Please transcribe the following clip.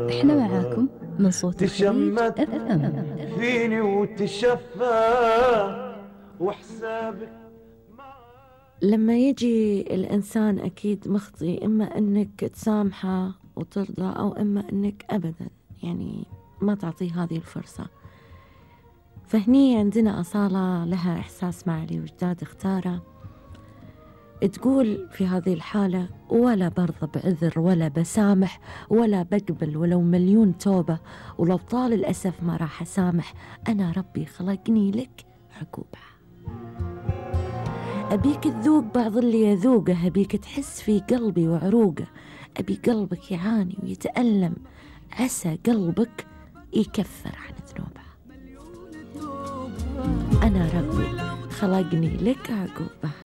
احنا معاكم من صوت الخليج تشمت FM. فيني وتشفى وحسابك. لما يجي الإنسان أكيد مخطي، إما أنك تسامحه وترضى، أو إما أنك أبدا يعني ما تعطيه هذه الفرصة. فهني عندنا أصالة لها إحساس مع اللي وجداد اختاره، تقول في هذه الحالة: ولا برضى بعذر ولا بسامح ولا بقبل ولو مليون توبة، ولو طال الأسف ما راح أسامح، أنا ربي خلقني لك عقوبة. أبيك تذوق بعض اللي يذوقه، أبيك تحس في قلبي وعروقه، أبي قلبك يعاني ويتألم، عسى قلبك يكفر عن ذنوبه. أنا ربي خلقني لك عقوبة.